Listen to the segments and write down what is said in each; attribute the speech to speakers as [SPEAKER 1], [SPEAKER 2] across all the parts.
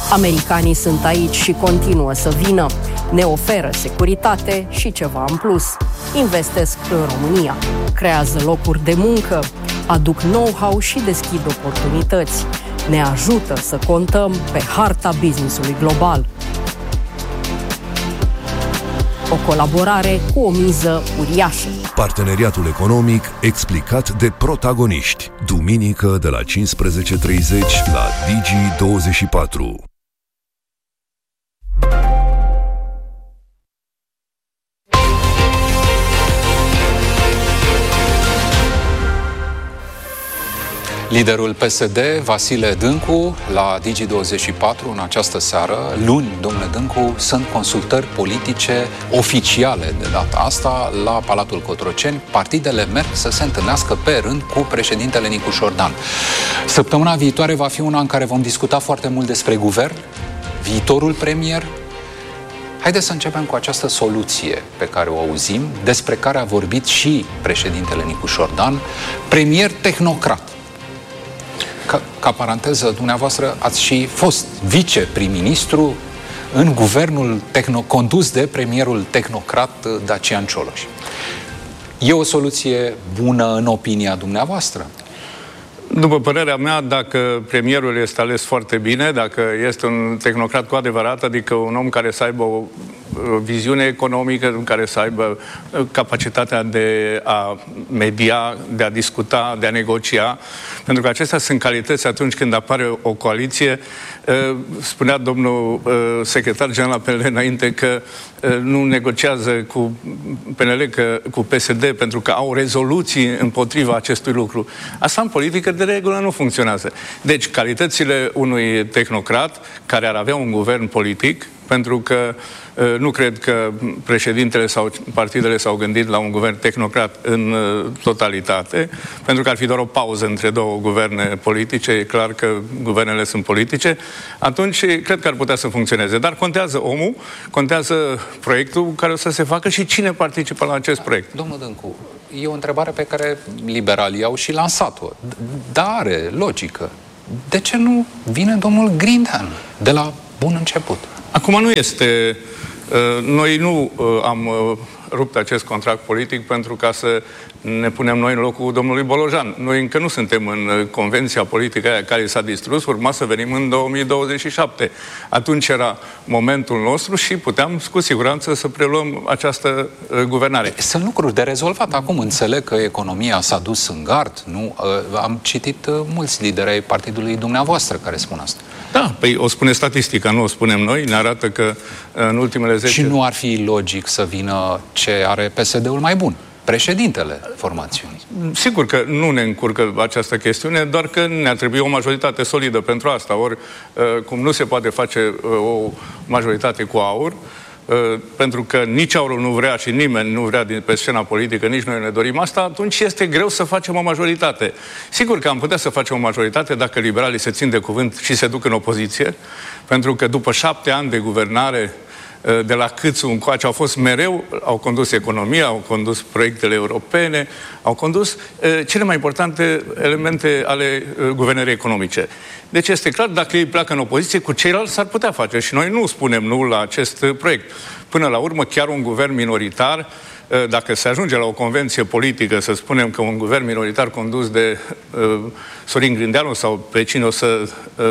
[SPEAKER 1] Americanii sunt aici și continuă să vină. Ne oferă securitate și ceva în plus. Investesc în România, creează locuri de muncă, aduc know-how și deschid oportunități. Ne ajută să contăm pe harta business-ului global. O colaborare cu o miză uriașă.
[SPEAKER 2] Parteneriatul economic explicat de protagoniști. Duminică de la 15:30 la Digi24.
[SPEAKER 3] Liderul PSD, Vasile Dâncu, la Digi24 în această seară, luni, domnule Dâncu, sunt consultări politice oficiale de data asta la Palatul Cotroceni. Partidele merg să se întâlnească pe rând cu președintele Nicu Șordan. Săptămâna viitoare va fi una în care vom discuta foarte mult despre guvern, viitorul premier. Haideți să începem cu această soluție pe care o auzim, despre care a vorbit și președintele Nicu Șordan, premier tehnocrat. Ca paranteză, dumneavoastră ați și fost viceprim-ministru în guvernul condus de premierul tehnocrat Dacian Cioloș. E o soluție bună în opinia dumneavoastră?
[SPEAKER 4] După părerea mea, dacă premierul este ales foarte bine, dacă este un tehnocrat cu adevărat, adică un om care să aibă o viziune economică, care să aibă capacitatea de a media, de a discuta, de a negocia, pentru că acestea sunt calități atunci când apare o coaliție. Spunea domnul secretar general al PNL înainte că nu negociază cu PNL, cu PSD, pentru că au rezoluții împotriva acestui lucru. Asta în politică de regulă nu funcționează. Deci, calitățile unui tehnocrat care ar avea un guvern politic, pentru că nu cred că președintele sau partidele s-au gândit la un guvern tehnocrat în totalitate, pentru că ar fi doar o pauză între două guverne politice, e clar că guvernele sunt politice, atunci cred că ar putea să funcționeze. Dar contează omul, contează proiectul care o să se facă și cine participă la acest proiect.
[SPEAKER 3] Domnul Dâncu, e o întrebare pe care liberalii au și lansat-o, dar are logică. De ce nu vine domnul Grindeanu de la bun început?
[SPEAKER 4] Acum nu este... Noi nu am rupt acest contract politic pentru ca să ne punem noi în locul domnului Bolojan. Noi încă nu suntem în convenția politică aia care s-a distrus, urma să venim în 2027. Atunci era momentul nostru și puteam cu siguranță să preluăm această guvernare.
[SPEAKER 3] Sunt lucruri de rezolvat. Acum înțeleg că economia s-a dus în gard. Nu? Am citit mulți lideri ai partidului dumneavoastră care spun asta.
[SPEAKER 4] Da, păi o spune statistica, nu o spunem noi, ne arată că în ultimele 10...
[SPEAKER 3] Și nu ar fi logic să vină ce are PSD-ul mai bun? Președintele formațiunii.
[SPEAKER 4] Sigur că nu ne încurcă această chestiune, doar că ne-ar trebui o majoritate solidă pentru asta. Ori, cum nu se poate face o majoritate cu aur, pentru că nici aurul nu vrea și nimeni nu vrea pe scena politică, nici noi ne dorim asta, atunci este greu să facem o majoritate. Sigur că am putea să facem o majoritate dacă liberalii se țin de cuvânt și se duc în opoziție, pentru că după 7 ani de guvernare de la Câțu încoace au fost mereu, au condus economia, au condus proiectele europene, au condus cele mai importante elemente ale guvernării economice. Deci este clar, dacă ei pleacă în opoziție, cu ceilalți s-ar putea face. Și noi nu spunem nu la acest proiect. Până la urmă, chiar un guvern minoritar, dacă se ajunge la o convenție politică, să spunem că un guvern minoritar condus de Sorin Grindeanu sau pe cine o să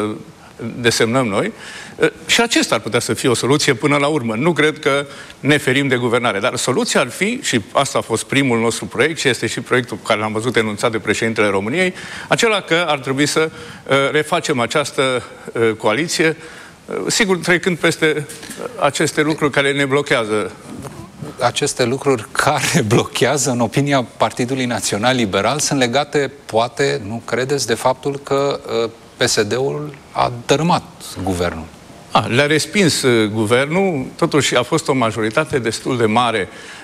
[SPEAKER 4] desemnăm noi, și acesta ar putea să fie o soluție până la urmă. Nu cred că ne ferim de guvernare, dar soluția ar fi, și asta a fost primul nostru proiect și este și proiectul pe care l-am văzut enunțat de președintele României, acela că ar trebui să refacem această coaliție, sigur trecând peste aceste lucruri care ne blochează.
[SPEAKER 3] Aceste lucruri care blochează, în opinia Partidului Național Liberal, sunt legate, poate, nu credeți, de faptul că PSD-ul a dărâmat guvernul.
[SPEAKER 4] Le-a respins guvernul, totuși a fost o majoritate destul de mare.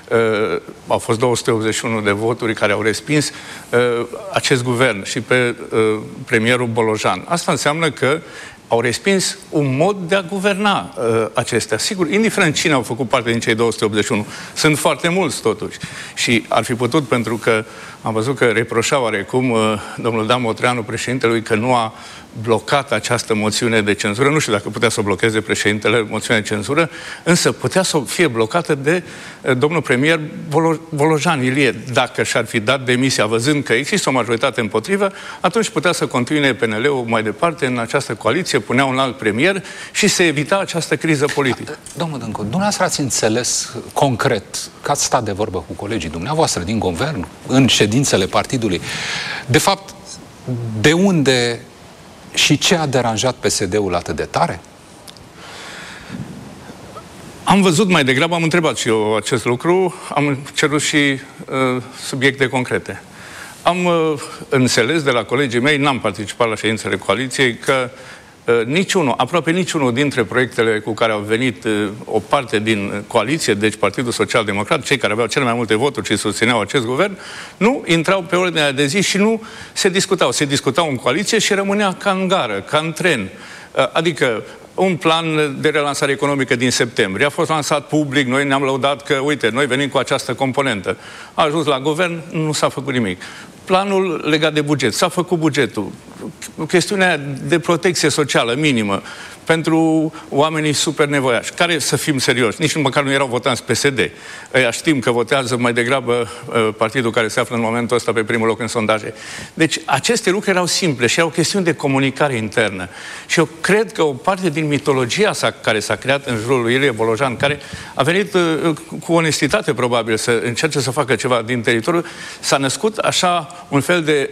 [SPEAKER 4] Au fost 281 de voturi care au respins acest guvern și pe premierul Bolojan. Asta înseamnă că au respins un mod de a guverna acestea. Sigur, indiferent cine au făcut parte din cei 281, sunt foarte mulți totuși. Și ar fi putut, pentru că am văzut că reproșau oarecum domnul Dan Motreanu, președintelui, că nu a blocat această moțiune de cenzură. Nu știu dacă putea să o blocheze președintele moțiunea de cenzură, însă putea să fie blocată de domnul premier Volojan Ilie. Dacă și-ar fi dat demisia văzând că există o majoritate împotrivă, atunci putea să continue PNL-ul mai departe în această coaliție, punea un alt premier și se evita această criză politică.
[SPEAKER 3] Domnul Dâncu, dumneavoastră ați înțeles concret că ați stat de vorbă cu colegii dumneavoastră din guvern, în ședințele partidului. De fapt, de unde și ce a deranjat PSD-ul atât de tare?
[SPEAKER 4] Am văzut mai degrabă, am întrebat și eu acest lucru, am cerut și subiecte concrete. Am înțeles de la colegii mei, n-am participat la ședințele coaliției, că aproape niciunul dintre proiectele cu care au venit o parte din coaliție, deci Partidul Social Democrat, cei care aveau cele mai multe voturi și susțineau acest guvern, nu intrau pe ordinea de zi și nu se discutau. Se discutau în coaliție și rămânea ca în gară, ca în tren. Adică un plan de relansare economică din septembrie. A fost lansat public, noi ne-am lăudat că, uite, noi venim cu această componentă. A ajuns la guvern, nu s-a făcut nimic. Planul legat de buget. S-a făcut bugetul. Chestiunea de protecție socială minimă pentru oamenii super nevoiași. Care, să fim serioși, nici măcar nu erau votanți PSD. Ăia știm că votează mai degrabă partidul care se află în momentul ăsta pe primul loc în sondaje. Deci aceste lucruri erau simple și erau chestiuni de comunicare internă. Și eu cred că o parte din mitologia care s-a creat în jurul lui Ilie Volojan, care a venit cu onestitate probabil să încerce să facă ceva din teritoriu, s-a născut așa un fel de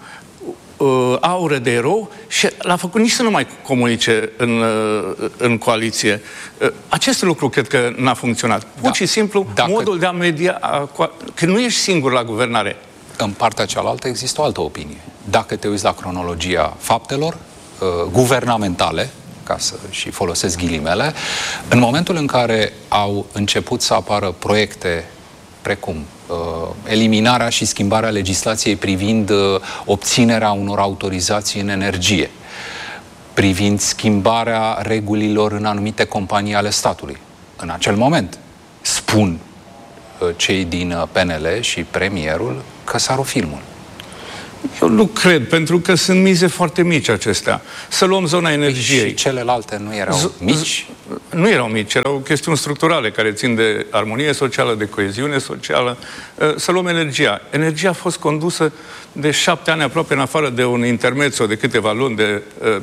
[SPEAKER 4] aură de erou și l-a făcut nici să nu mai comunice în coaliție. Acest lucru cred că n-a funcționat. Pur și simplu, modul de a media, că nu ești singur la guvernare.
[SPEAKER 3] În partea cealaltă există o altă opinie. Dacă te uiți la cronologia faptelor guvernamentale, ca să și folosesc ghilimele, în momentul în care au început să apară proiecte precum eliminarea și schimbarea legislației privind obținerea unor autorizații în energie, privind schimbarea regulilor în anumite companii ale statului. În acel moment spun cei din PNL și premierul că s-a rupt filmul.
[SPEAKER 4] Eu nu cred, pentru că sunt mize foarte mici acestea. Să luăm zona energiei.
[SPEAKER 3] Și celelalte nu erau mici?
[SPEAKER 4] Nu erau mici, erau chestiuni structurale care țin de armonie socială, de coeziune socială. Să luăm energia. Energia a fost condusă de 7 ani aproape în afară de un intermezzo de câteva luni de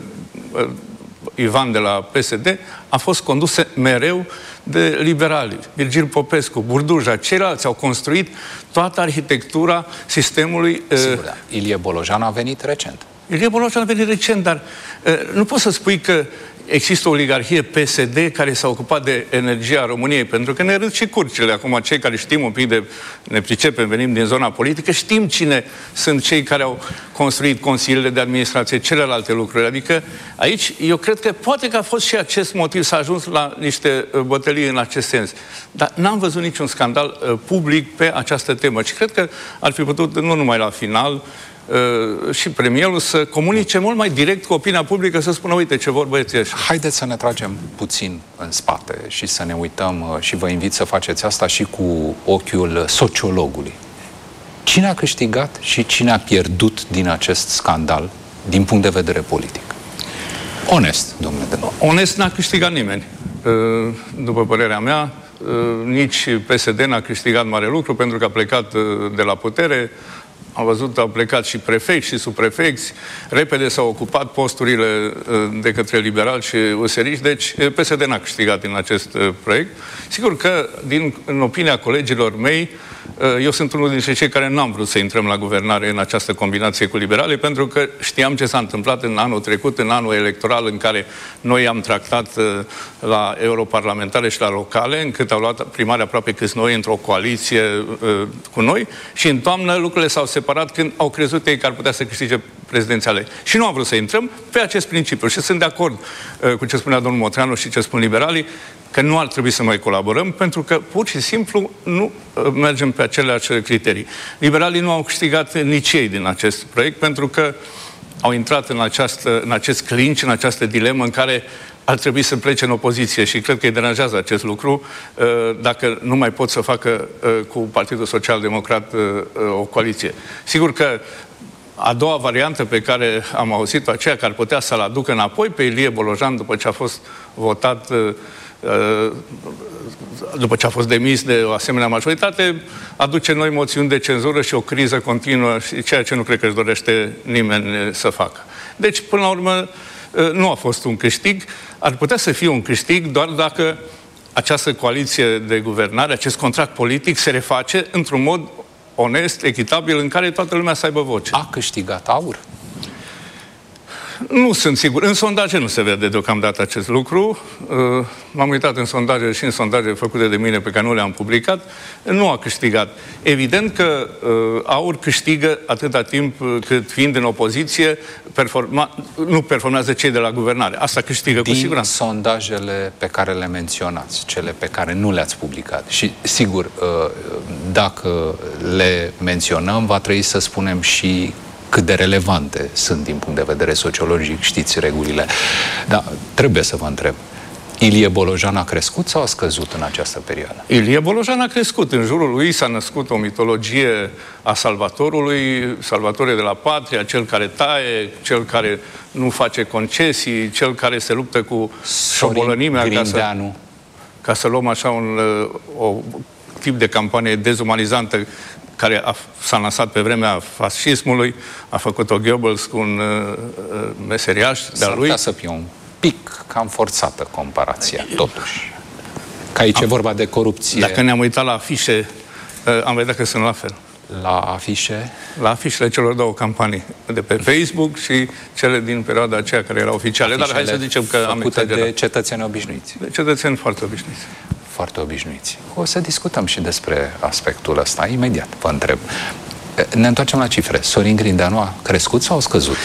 [SPEAKER 4] Ivan de la PSD, a fost condusă mereu de liberali. Virgil Popescu, Burduja, ceilalți au construit toată arhitectura sistemului.
[SPEAKER 3] Sigur, da. Ilie Bolojan a venit recent.
[SPEAKER 4] Ilie Bolojan a venit recent, dar nu poți să spui că există o oligarhie PSD care s-a ocupat de energia României, pentru că ne râd și curcile. Acum, cei care știm un pic ne pricepem, venim din zona politică, știm cine sunt cei care au construit consiliile de administrație, celelalte lucruri. Adică aici, eu cred că poate că a fost și acest motiv să ajuns la niște bătălii în acest sens. Dar n-am văzut niciun scandal public pe această temă. Și cred că ar fi putut, nu numai la final, și premierul să comunice mult mai direct cu opinia publică, să spună, uite ce vor băieții ăștia.
[SPEAKER 3] Haideți să ne tragem puțin în spate și să ne uităm, și vă invit să faceți asta și cu ochiul sociologului. Cine a câștigat și cine a pierdut din acest scandal din punct de vedere politic? Onest, domnule Dâncu.
[SPEAKER 4] Onest n-a câștigat nimeni. După părerea mea, nici PSD n-a câștigat mare lucru pentru că a plecat de la putere. Am văzut, au plecat și prefecți și subprefecți, repede s-au ocupat posturile de către liberali și useriști, deci PSD n-a câștigat din acest proiect. Sigur că, în opinia colegilor mei, eu sunt unul dintre cei care n-am vrut să intrăm la guvernare în această combinație cu liberale, pentru că știam ce s-a întâmplat în anul trecut, în anul electoral în care noi am tractat la europarlamentare și la locale, încât au luat primari aproape câți noi într-o coaliție cu noi și în toamnă lucrurile s-au separat când au crezut ei că ar putea să câștige prezidențiale. Și nu am vrut să intrăm pe acest principiu. Și sunt de acord cu ce spunea domnul Motreanu și ce spun liberalii, că nu ar trebui să mai colaborăm, pentru că pur și simplu nu mergem pe aceleași criterii. Liberalii nu au câștigat nici ei din acest proiect, pentru că au intrat în acest clinch, în această dilemă în care ar trebui să plece în opoziție și cred că îi deranjează acest lucru dacă nu mai pot să facă cu Partidul Social-Democrat o coaliție. Sigur că a doua variantă pe care am auzit-o, aceea care ar putea să-l aducă înapoi pe Ilie Bolojan după ce a fost votat, după ce a fost demis de o asemenea majoritate, aduce noi moțiuni de cenzură și o criză continuă, ceea ce nu cred că își dorește nimeni să facă. Deci, până la urmă, nu a fost un câștig. Ar putea să fie un câștig doar dacă această coaliție de guvernare, acest contract politic se reface într-un mod onest, echitabil, în care toată lumea să aibă voce.
[SPEAKER 3] A câștigat AUR?
[SPEAKER 4] Nu sunt sigur. În sondaje nu se vede deocamdată acest lucru. M-am uitat în sondaje și în sondaje făcute de mine pe care nu le-am publicat. Nu a câștigat. Evident că AUR câștigă atâta timp cât, fiind în opoziție, nu performează cei de la guvernare. Asta câștigă cu siguranță.
[SPEAKER 3] Din sondajele pe care le menționați, cele pe care nu le-ați publicat, și sigur, dacă le menționăm, va trebui să spunem și cât de relevante sunt din punct de vedere sociologic, știți regulile. Dar trebuie să vă întreb, Ilie Bolojan a crescut sau a scăzut în această perioadă?
[SPEAKER 4] Ilie Bolojan a crescut. În jurul lui s-a născut o mitologie a salvatorului, Salvatore de la patria, cel care taie, cel care nu face concesii, cel care se luptă cu șobolănimea ca să luăm așa un tip de campanie dezumanizantă care s-a lansat pe vremea fascismului, a făcut-o Goebbels cu un meseriaș de-a lui.
[SPEAKER 3] S-ar să fie un pic cam forțată comparația, totuși. Că aici e vorba de corupție.
[SPEAKER 4] Dacă ne-am uitat la afișe, am vedea că sunt la fel.
[SPEAKER 3] La afișe?
[SPEAKER 4] La afișele celor două campanii, de pe Facebook și cele din perioada aceea care erau oficiale.
[SPEAKER 3] Afișele,
[SPEAKER 4] dar hai să zicem că am exagerat.
[SPEAKER 3] De cetățeni obișnuiți.
[SPEAKER 4] De cetățeni foarte obișnuiți.
[SPEAKER 3] Foarte obișnuiți. O să discutăm și despre aspectul ăsta. Imediat vă întreb. Ne întoarcem la cifre. Sorin Grindeanu a crescut sau a scăzut?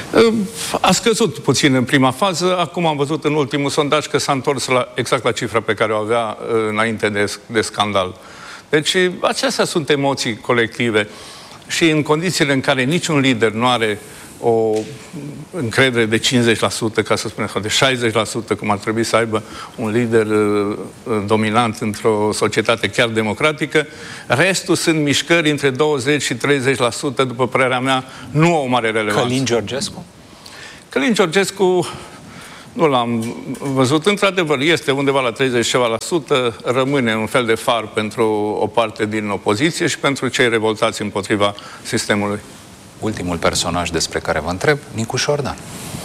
[SPEAKER 4] A scăzut puțin în prima fază. Acum am văzut în ultimul sondaj că s-a întors exact la cifra pe care o avea înainte de scandal. Deci acestea sunt emoții colective. Și în condițiile în care niciun lider nu are o încredere de 50%, ca să spunem, sau de 60%, cum ar trebui să aibă un lider dominant într-o societate chiar democratică, restul sunt mișcări între 20 și 30%, după părerea mea, nu au o mare relevanță.
[SPEAKER 3] Călin Georgescu?
[SPEAKER 4] Călin Georgescu nu l-am văzut. Într-adevăr, este undeva la 30%, rămâne un fel de far pentru o parte din opoziție și pentru cei revoltați împotriva sistemului.
[SPEAKER 3] Ultimul personaj despre care vă întreb, Nicu Șordan.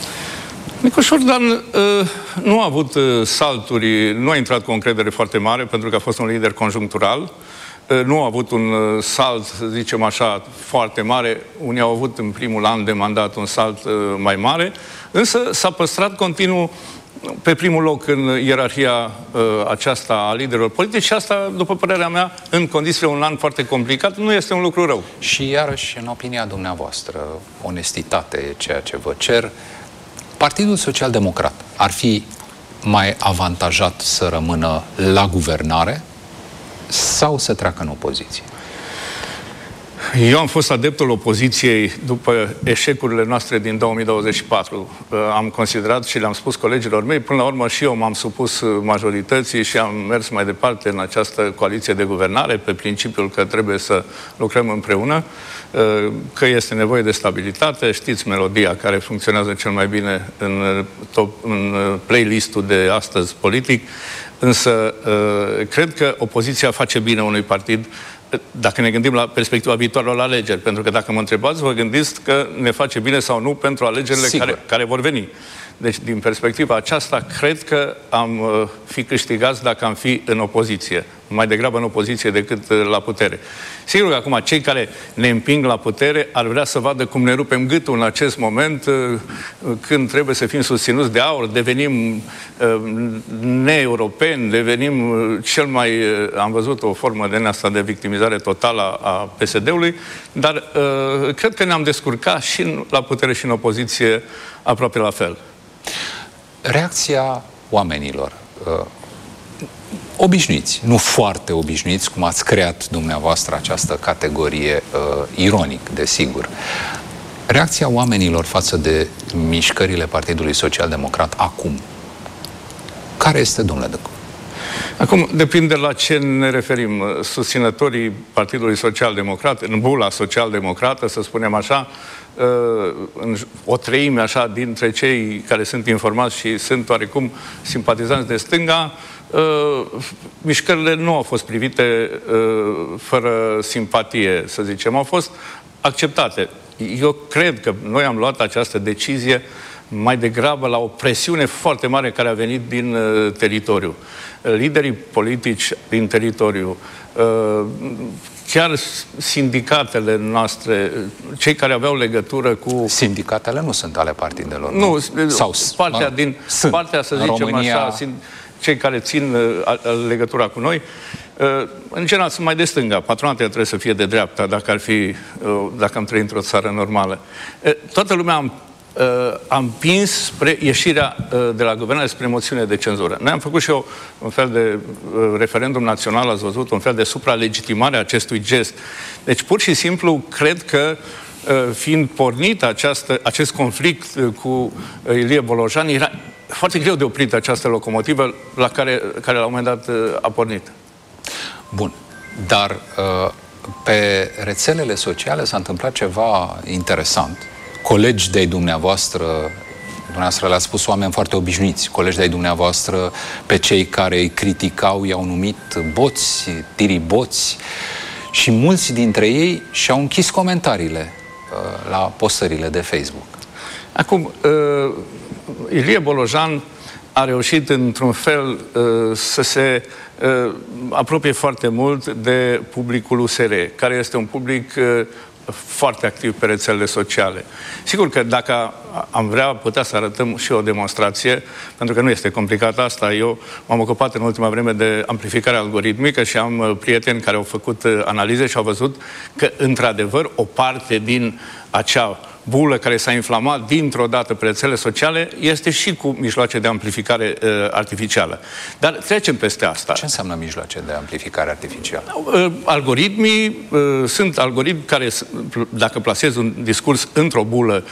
[SPEAKER 4] Nicu Șordan nu a avut salturi, nu a intrat cu o încredere foarte mare, pentru că a fost un lider conjunctural. Nu a avut un salt, să zicem așa, foarte mare. Unii au avut în primul an de mandat un salt mai mare, însă s-a păstrat continuu pe primul loc în ierarhia aceasta a liderilor politici și asta, după părerea mea, în condițiile un an foarte complicat, nu este un lucru rău.
[SPEAKER 3] Și iarăși, în opinia dumneavoastră, onestitate e ceea ce vă cer. Partidul Social-Democrat ar fi mai avantajat să rămână la guvernare sau să treacă în opoziție?
[SPEAKER 4] Eu am fost adeptul opoziției după eșecurile noastre din 2024. Am considerat și le-am spus colegilor mei, până la urmă și eu m-am supus majorității și am mers mai departe în această coaliție de guvernare pe principiul că trebuie să lucrăm împreună, că este nevoie de stabilitate. Știți melodia care funcționează cel mai bine în playlistul de astăzi politic, însă cred că opoziția face bine unui partid dacă ne gândim la perspectiva viitoarelor la alegeri. Pentru că dacă mă întrebați, vă gândiți că ne face bine sau nu pentru alegerile care vor veni. Deci, din perspectiva aceasta, cred că am fi câștigați dacă am fi în opoziție. Mai degrabă în opoziție decât la putere. Sigur că acum cei care ne împing la putere ar vrea să vadă cum ne rupem gâtul în acest moment, când trebuie să fim susținuți de AUR, devenim ne-europeni, devenim cel mai... Am văzut o formă de asta de victimizare totală a PSD-ului, dar cred că ne-am descurcat și la putere și în opoziție aproape la fel.
[SPEAKER 3] Reacția oamenilor obișnuiți, nu foarte obișnuiți, cum ați creat dumneavoastră această categorie ironic, desigur. Reacția oamenilor față de mișcările Partidului Social-Democrat acum, care este, domnule Dâncu?
[SPEAKER 4] Acum, depinde la ce ne referim. Susținătorii Partidului Social-Democrat, în bula social-democrată, să spunem așa, o treime așa dintre cei care sunt informați și sunt oarecum simpatizanți de stânga, mișcările nu au fost privite fără simpatie, să zicem, au fost acceptate. Eu cred că noi am luat această decizie mai degrabă la o presiune foarte mare care a venit din teritoriu. Liderii politici din teritoriu, chiar sindicatele noastre, cei care aveau legătură cu...
[SPEAKER 3] Sindicatele nu sunt ale partidelor.
[SPEAKER 4] Nu,
[SPEAKER 3] sau
[SPEAKER 4] partea, să zicem România... așa, cei care țin legătura cu noi, în general sunt mai de stânga. Patronatele trebuie să fie de dreapta, dacă am trăit într-o țară normală. Toată lumea am împins spre ieșirea de la guvernare, spre moțiune de cenzură. Noi am făcut și un fel de referendum național, ați văzut, un fel de supralegitimare a acestui gest. Deci, pur și simplu, cred că fiind pornit acest conflict cu Ilie Bolojan, era foarte greu de oprit această locomotivă care la un moment dat a pornit.
[SPEAKER 3] Bun, dar pe rețelele sociale s-a întâmplat ceva interesant. Colegi de-ai dumneavoastră le-ați spus oameni foarte obișnuiți, colegi de-ai dumneavoastră, pe cei care îi criticau, i-au numit boți, tiriboți, și mulți dintre ei și-au închis comentariile la postările de Facebook.
[SPEAKER 4] Acum, Ilie Bolojan a reușit într-un fel să se apropie foarte mult de publicul USR, care este un public foarte activ pe rețelele sociale. Sigur că dacă am vrea, putea să arătăm și o demonstrație, pentru că nu este complicat asta. Eu m-am ocupat în ultima vreme de amplificare algoritmică și am prieteni care au făcut analize și au văzut că, într-adevăr, o parte din acea bulă care s-a inflamat dintr-o dată pe rețelele sociale este și cu mijloace de amplificare artificială. Dar trecem peste asta.
[SPEAKER 3] Ce înseamnă mijloace de amplificare artificială?
[SPEAKER 4] Algoritmii sunt algoritmi care, dacă plasezi un discurs într-o bulă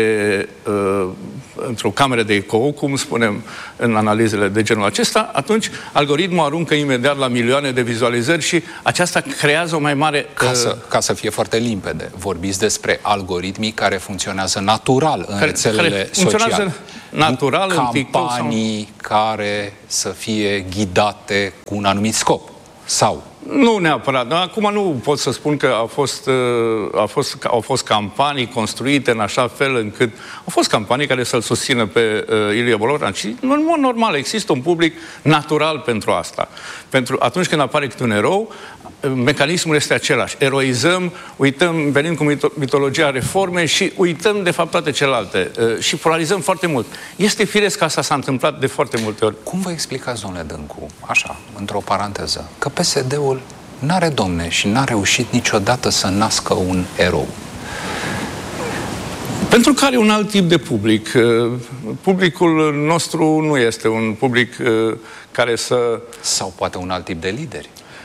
[SPEAKER 4] într-o cameră de ecou, cum spunem în analizele de genul acesta, atunci algoritmul aruncă imediat la milioane de vizualizări și aceasta creează o mai mare...
[SPEAKER 3] Ca să fie foarte limpede, vorbiți despre algoritmii care funcționează natural în rețelele sociale.
[SPEAKER 4] Natural în TikTok,
[SPEAKER 3] campanii care să fie ghidate cu un anumit scop. Sau?
[SPEAKER 4] Nu neapărat. Acum nu pot să spun că au fost campanii construite în așa fel încât... Au fost campanii care să-l susțină pe Ilie Bolojan și, în mod normal, există un public natural pentru asta. Pentru atunci când apare câte un erou, mecanismul este același. Eroizăm, uităm, venim cu mitologia reformei și uităm, de fapt, toate celelalte. Și polarizăm foarte mult. Este firesc că asta s-a întâmplat de foarte multe ori.
[SPEAKER 3] Cum vă explicați, domnule Dâncu, așa, într-o paranteză, că PSD-ul n-are, domne, și n-a reușit niciodată să nască un erou?
[SPEAKER 4] Pentru că are un alt tip de public. Publicul nostru nu este un public care să...
[SPEAKER 3] Sau poate un alt tip de lideri?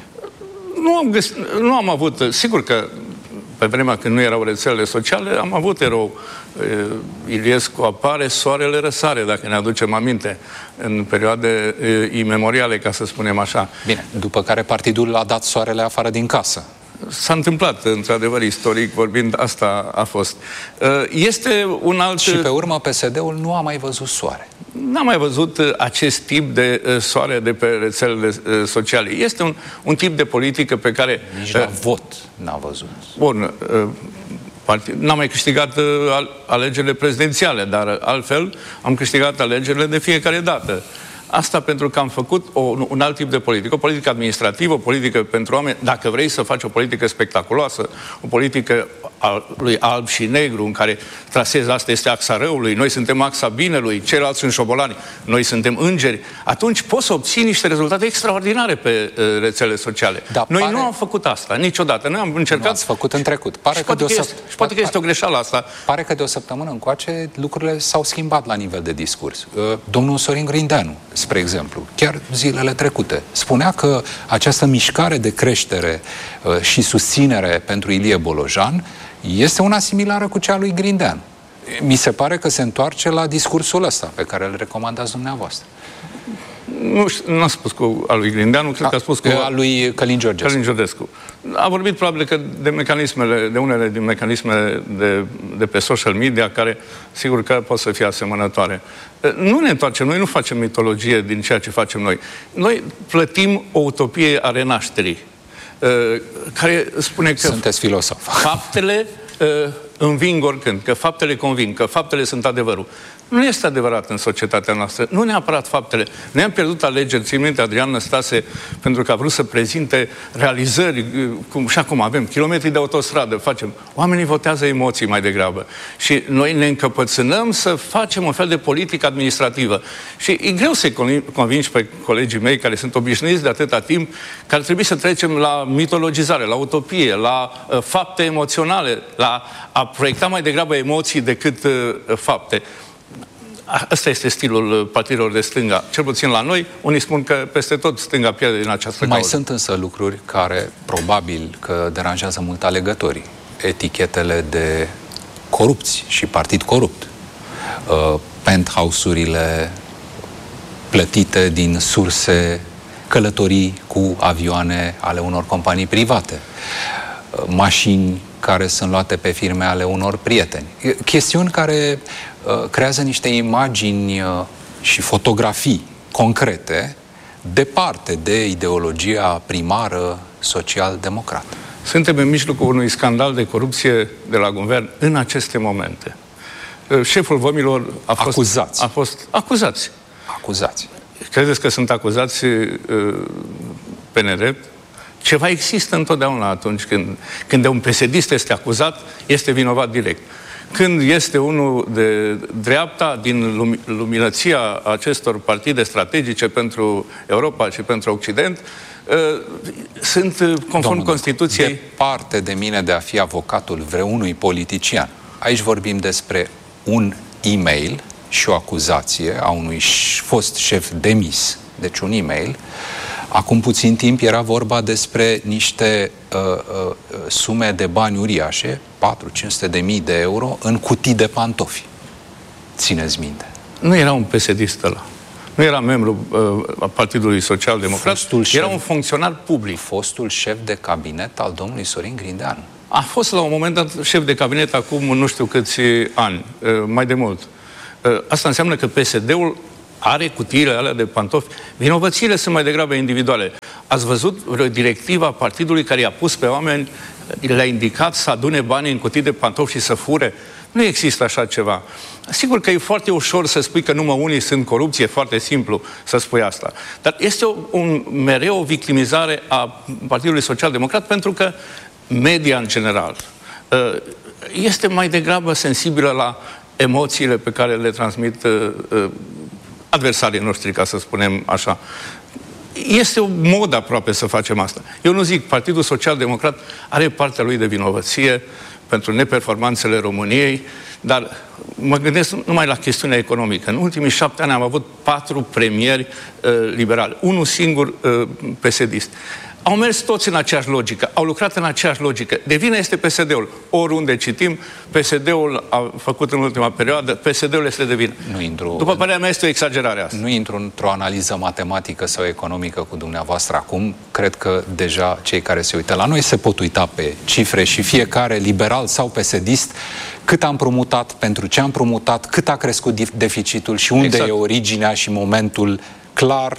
[SPEAKER 4] Nu am avut... Sigur că pe vremea când nu erau rețelele sociale, am avut erou. Iliescu apare, soarele răsare, dacă ne aducem aminte, în perioade imemoriale, ca să spunem așa.
[SPEAKER 3] Bine, după care partidul a dat soarele afară din casă.
[SPEAKER 4] S-a întâmplat, într-adevăr, istoric vorbind, asta a fost. Este un alt...
[SPEAKER 3] Și pe urmă PSD-ul nu a mai văzut soare.
[SPEAKER 4] N-a mai văzut acest tip de soare de pe rețelele sociale. Este un tip de politică pe care...
[SPEAKER 3] Nici la vot n-a văzut.
[SPEAKER 4] Bun, n-am mai câștigat alegerile prezidențiale, dar altfel am câștigat alegerile de fiecare dată. Asta pentru că am făcut un alt tip de politică, o politică administrativă, o politică pentru oameni. Dacă vrei să faci o politică spectaculoasă, o politică lui alb și negru, în care trasezi asta este axa răului, noi suntem axa binelui, ceilalți sunt șobolani, noi suntem îngeri, atunci poți să obții niște rezultate extraordinare pe rețelele sociale.
[SPEAKER 3] Da,
[SPEAKER 4] noi nu am făcut asta niciodată. Noi am încercat...
[SPEAKER 3] Nu ați făcut în trecut.
[SPEAKER 4] Poate că este o greșeală asta.
[SPEAKER 3] Pare că de o săptămână încoace lucrurile s-au schimbat la nivel de discurs. Domnul Sorin Grindeanu, spre exemplu, chiar zilele trecute, spunea că această mișcare de creștere și susținere pentru Ilie Bolojan este una similară cu cea lui Grindeanu. Mi se pare că se întoarce la discursul ăsta pe care îl recomandați dumneavoastră.
[SPEAKER 4] Nu a spus cu al lui Grindeanu, cred că a spus cu
[SPEAKER 3] al lui Călin Georgescu.
[SPEAKER 4] A vorbit probabil că de unele din mecanismele de pe social media, care sigur că pot să fie asemănătoare. Nu ne întoarcem, noi nu facem mitologie din ceea ce facem noi. Noi plătim o utopie a renașterii, care spune că
[SPEAKER 3] sunteți filosof.
[SPEAKER 4] Faptele înving oricând, că faptele conving, că faptele sunt adevărul. Nu este adevărat în societatea noastră. Nu neapărat faptele. Noi am pierdut alegeri, țin minte, Adrian Năstase, pentru că a vrut să prezinte realizări, și acum avem kilometri de autostradă, facem. Oamenii votează emoții mai degrabă. Și noi ne încăpățânăm să facem un fel de politică administrativă. Și e greu să-i convingi pe colegii mei care sunt obișnuiți de atâta timp că ar trebui să trecem la mitologizare, la utopie, la fapte emoționale, la a proiecta mai degrabă emoții decât fapte. Asta este stilul partidelor de stânga. Cel puțin la noi, unii spun că peste tot stânga pierde din această cauză.
[SPEAKER 3] Mai sunt însă lucruri care probabil că deranjează mult alegătorii. Etichetele de corupți și partid corupt. Penthouse-urile plătite din surse, călătorii cu avioane ale unor companii private. Mașini care sunt luate pe firme ale unor prieteni. Chestiuni care creează niște imagini și fotografii concrete departe de ideologia primară social-democrată.
[SPEAKER 4] Suntem în mijlocul unui scandal de corupție de la guvern în aceste momente. Șeful vămilor a fost
[SPEAKER 3] acuzați.
[SPEAKER 4] Credeți că sunt acuzați pe nedrept? Ceva există întotdeauna atunci când un PSD este acuzat, este vinovat direct. Când este unul de dreapta, din luminăția acestor partide strategice pentru Europa și pentru Occident, sunt conform Constituției...
[SPEAKER 3] Departe de mine de a fi avocatul vreunui politician. Aici vorbim despre un e-mail și o acuzație a unui fost șef demis, deci un e-mail. Acum puțin timp era vorba despre niște sume de bani uriașe, 400-500 de mii de euro, în cutii de pantofi. Țineți minte.
[SPEAKER 4] Nu era un PSD-ist ăla. Nu era membru a Partidului Social-Democrat, era un funcționar public.
[SPEAKER 3] Fostul șef de cabinet al domnului Sorin Grindeanu.
[SPEAKER 4] A fost la un moment dat șef de cabinet acum nu știu câți ani, mai de mult. Asta înseamnă că PSD-ul are cutiile alea de pantofi. Vinovățiile sunt mai degrabă individuale. Ați văzut vreo directivă a partidului care i-a pus pe oameni, le-a indicat să adune bani în cutii de pantofi și să fure? Nu există așa ceva. Sigur că e foarte ușor să spui că numai unii sunt corupți, e foarte simplu să spui asta. Dar este mereu o victimizare a Partidului Social-Democrat, pentru că media în general este mai degrabă sensibilă la emoțiile pe care le transmit adversarii noștri, ca să spunem așa. Este o modă aproape să facem asta. Eu nu zic, Partidul Social-Democrat are partea lui de vinovăție pentru neperformanțele României, dar mă gândesc numai la chestiunea economică. În ultimii 7 ani am avut 4 premieri liberali, unul singur PSD-ist. Au mers toți în aceeași logică, au lucrat în aceeași logică. De vină este PSD-ul. Oriunde citim, PSD-ul a făcut în ultima perioadă, PSD-ul este de vină. După părerea mea, este o exagerare asta.
[SPEAKER 3] Nu intru într-o analiză matematică sau economică cu dumneavoastră acum. Cred că deja cei care se uită la noi se pot uita pe cifre și fiecare, liberal sau PSD-ist, cât a împrumutat, pentru ce a împrumutat, cât a crescut deficitul și unde e originea și momentul clar,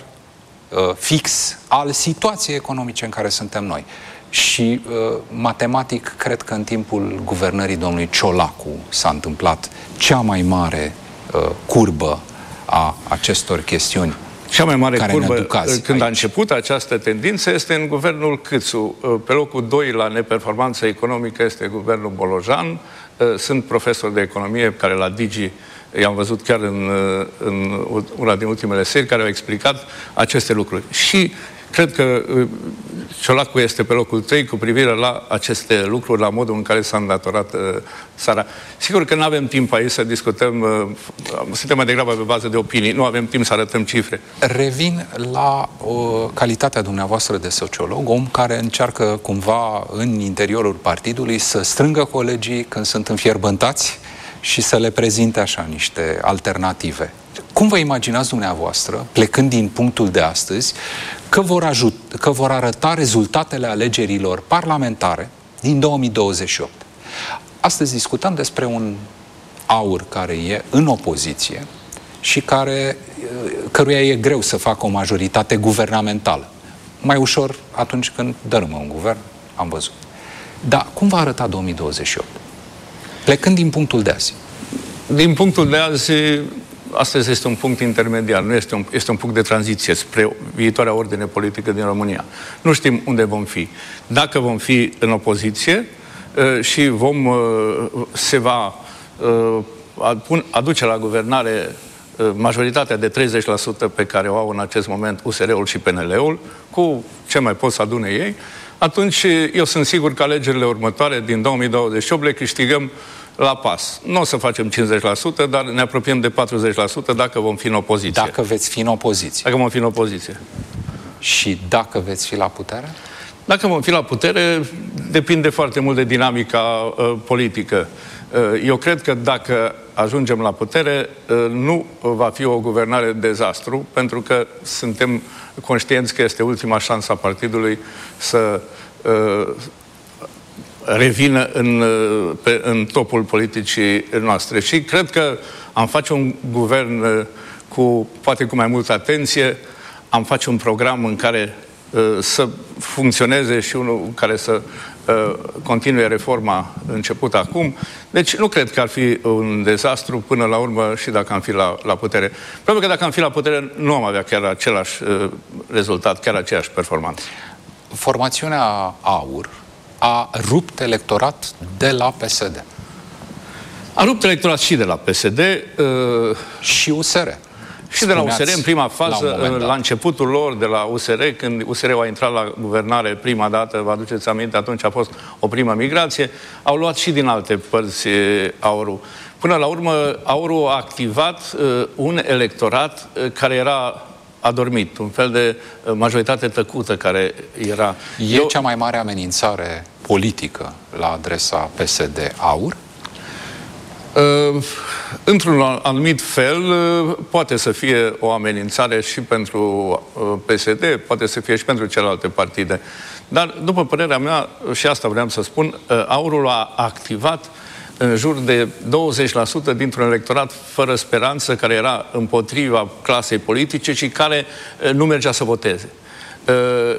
[SPEAKER 3] fix al situației economice în care suntem noi. Și matematic, cred că în timpul guvernării domnului Ciolacu s-a întâmplat cea mai mare curbă a acestor chestiuni.
[SPEAKER 4] Cea mai mare curbă când a început această tendință este în guvernul Câțu. Pe locul 2 la neperformanță economică este guvernul Bolojan. Sunt profesori de economie care la Digi i-am văzut chiar în una din ultimele serii, care au explicat aceste lucruri. Și Cred că Ciolacu este pe locul 3 cu privire la aceste lucruri, la modul în care s-a îndatorat țara. Sigur că nu avem timp aici să discutăm, suntem mai degrabă pe bază de opinii, nu avem timp să arătăm cifre.
[SPEAKER 3] Revin la calitatea dumneavoastră de sociolog, om care încearcă cumva în interiorul partidului să strângă colegii când sunt înfierbântați și să le prezinte așa niște alternative. Cum vă imaginați dumneavoastră, plecând din punctul de astăzi, că vor arăta rezultatele alegerilor parlamentare din 2028? Astăzi discutăm despre un AUR care e în opoziție și căruia e greu să facă o majoritate guvernamentală. Mai ușor atunci când dărâmă un guvern, am văzut. Dar cum va arăta 2028? Plecând din punctul de azi.
[SPEAKER 4] Din punctul de azi, astăzi este un punct intermediar, nu este un punct de tranziție spre viitoarea ordine politică din România. Nu știm unde vom fi. Dacă vom fi în opoziție și se va aduce la guvernare majoritatea de 30% pe care o au în acest moment USR-ul și PNL-ul, cu ce mai pot să adune ei, atunci eu sunt sigur că alegerile următoare din 2028 le câștigăm la pas. Nu o să facem 50%, dar ne apropiem de 40% dacă vom fi în opoziție.
[SPEAKER 3] Dacă veți fi în opoziție.
[SPEAKER 4] Dacă vom fi în opoziție.
[SPEAKER 3] Și dacă veți fi la putere?
[SPEAKER 4] Dacă vom fi la putere, depinde foarte mult de dinamica politică. Eu cred că dacă ajungem la putere, nu va fi o guvernare de dezastru, pentru că suntem conștienți că este ultima șansă a partidului să revină în topul politicii noastre. Și cred că am face un guvern poate cu mai multă atenție, am face un program în care să funcționeze și unul în care să continue reforma începută acum. Deci nu cred că ar fi un dezastru până la urmă și dacă am fi la putere. Probabil că dacă am fi la putere nu am avea chiar același rezultat, chiar aceeași performanță.
[SPEAKER 3] Formațiunea AUR a rupt electorat de la PSD.
[SPEAKER 4] A rupt electorat și de la PSD.
[SPEAKER 3] Și USR.
[SPEAKER 4] Și de la USR în prima fază, la începutul lor, de la USR, când USR-ul a intrat la guvernare prima dată, vă aduceți aminte, atunci a fost o primă migrație, au luat și din alte părți AUR-ul. Până la urmă, AUR-ul a activat un electorat care era adormit, un fel de majoritate tăcută care era...
[SPEAKER 3] E cea mai mare amenințare politică la adresa PSD AUR?
[SPEAKER 4] Într-un anumit fel, poate să fie o amenințare și pentru PSD, poate să fie și pentru celelalte partide. Dar, după părerea mea, și asta vreau să spun, AUR-ul a activat în jur de 20% dintr-un electorat fără speranță, care era împotriva clasei politice și care nu mergea să voteze.